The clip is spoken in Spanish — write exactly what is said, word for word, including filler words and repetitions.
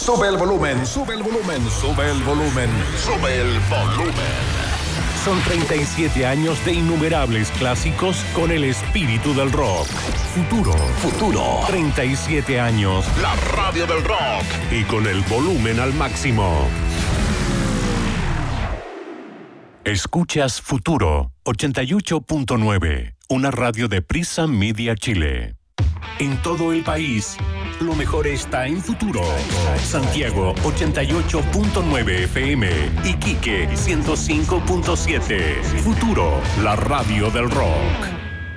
Sube el volumen, sube el volumen, sube el volumen, sube el volumen. Son treinta y siete años de innumerables clásicos con el espíritu del rock. Futuro, futuro. treinta y siete años. La radio del rock. Y con el volumen al máximo. Escuchas Futuro ochenta y ocho punto nueve, una radio de Prisa Media Chile. En todo el país, lo mejor está en Futuro. Santiago ochenta y ocho punto nueve F M, Iquique ciento cinco punto siete. Futuro, la radio del rock.